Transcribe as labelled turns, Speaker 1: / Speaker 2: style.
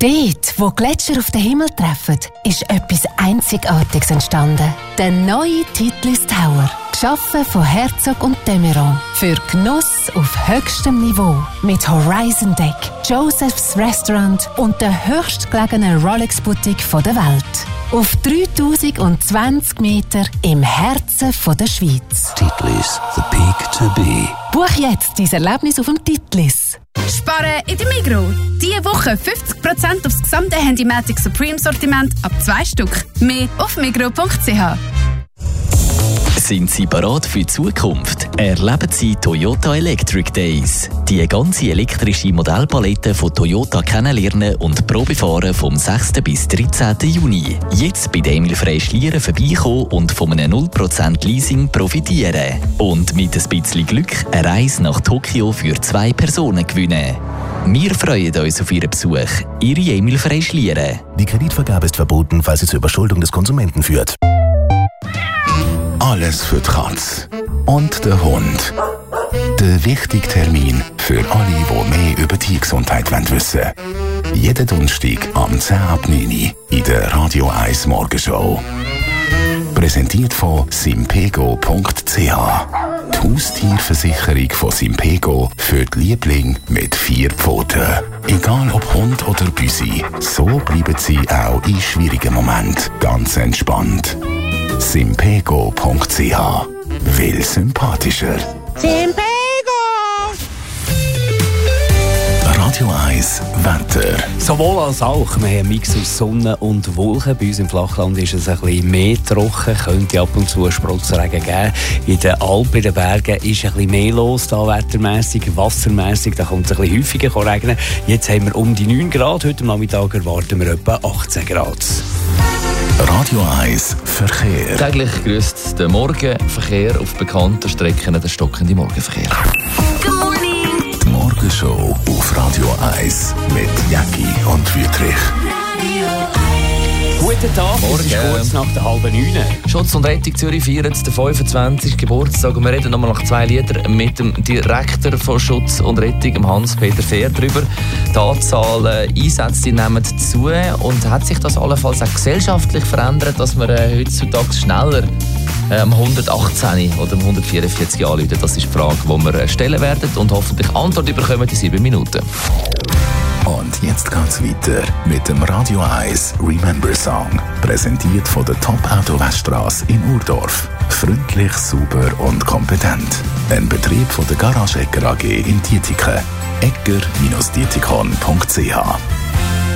Speaker 1: Dort, wo Gletscher auf den Himmel treffen, ist etwas Einzigartiges entstanden. Der neue Titlis Tower. Geschaffen von Herzog und de Meuron. Für Genuss auf höchstem Niveau. Mit Horizon Deck, Joseph's Restaurant und der höchstgelegenen Rolex-Boutique der Welt. Auf 3020 Meter im Herzen der Schweiz.
Speaker 2: Titlis, the peak to be.
Speaker 1: Buch jetzt dein Erlebnis auf dem Titlis.
Speaker 3: Sparen in der Migros. Diese Woche 50% aufs gesamte Handymatic Supreme Sortiment ab 2 Stück. Mehr auf migros.ch.
Speaker 4: Sind Sie bereit für die Zukunft? Erleben Sie Toyota Electric Days. Die ganze elektrische Modellpalette von Toyota kennenlernen und Probe fahren vom 6. bis 13. Juni. Jetzt bei Emil Frey Schlieren vorbeikommen und von einem 0% Leasing profitieren. Und mit ein bisschen Glück eine Reise nach Tokio für 2 Personen gewinnen. Wir freuen uns auf Ihren Besuch. Ihre Emil Frey Schlieren.
Speaker 5: Die Kreditvergabe ist verboten, falls sie zur Überschuldung des Konsumenten führt.
Speaker 6: Alles für die Katz und den Hund. Der wichtige Termin für alle, die mehr über Tiergesundheit wissen wollen. Jeden Donnerstag am 10 ab 9 in der Radio 1 Morgenshow. Präsentiert von simpego.ch. Die Haustierversicherung von Simpego für die Lieblinge mit 4 Pfoten. Egal ob Hund oder Büsi, so bleiben sie auch in schwierigen Momenten ganz entspannt. simpego.ch. Will sympathischer.
Speaker 7: Simpego!
Speaker 6: Radio 1 Wetter.
Speaker 8: Sowohl als auch. Wir haben einen Mix aus Sonne und Wolken. Bei uns im Flachland ist es ein bisschen mehr trocken. Könnte ab und zu Sprotzregen geben. In den Alpen, in den Bergen ist ein bisschen mehr los, da wettermässig, wassermässig. Da kommt es ein bisschen häufiger regnen. Jetzt haben wir um die 9 Grad. Heute am Nachmittag erwarten wir etwa 18 Grad.
Speaker 6: Radio 1 Verkehr.
Speaker 9: Täglich grüßt der Morgenverkehr auf bekannten Strecken, der stockende Morgenverkehr.
Speaker 6: Good morning. Die Morgenshow auf Radio 1 mit Jacki und Wüthrich.
Speaker 8: Guten Tag, es ist kurz nach der 8:30.
Speaker 9: Schutz und Rettung Zürich feiert den 25. Geburtstag und wir reden nochmal nach 2 Liedern mit dem Direktor von Schutz und Rettung, Hans-Peter Fehr, darüber. Die Anzahl Einsätze nehmen zu und hat sich das allenfalls auch gesellschaftlich verändert, dass wir heutzutage schneller am 118 oder am 144 anrufen? Das ist die Frage, die wir stellen werden und hoffentlich Antwort bekommen in 7 Minuten.
Speaker 6: Und jetzt geht's weiter mit dem Radio 1 Remember Song. Präsentiert von der Top Auto Weststrasse in Urdorf. Freundlich, sauber und kompetent. Ein Betrieb von der Garage Egger AG in Dietiken. egger-dietikon.ch